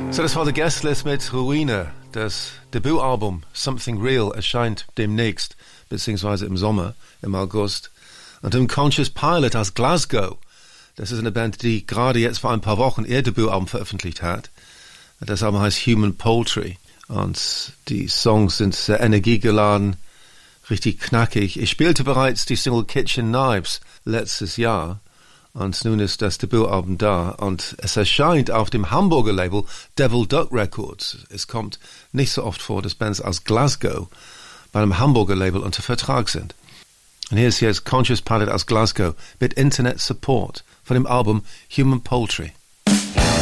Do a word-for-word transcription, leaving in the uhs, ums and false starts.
So, das war The Guestlist mit Ruine. Das Debütalbum Something Real erscheint demnächst, beziehungsweise im Sommer, im August. Und Unconscious Pilot aus Glasgow. Das ist eine Band, die gerade jetzt vor ein paar Wochen ihr Debütalbum veröffentlicht hat. Das Album heißt Human Poultry. Und die Songs sind sehr energiegeladen, richtig knackig. Ich spielte bereits die Single Kitchen Knives letztes Jahr. Und nun ist das Debütalbum da und es erscheint auf dem Hamburger Label Devil Duck Records. Es kommt nicht so oft vor, dass Bands aus Glasgow bei einem Hamburger Label unter Vertrag sind. Und hier ist jetzt Conscious Pilot aus Glasgow mit Internet Support von dem Album Human Poultry.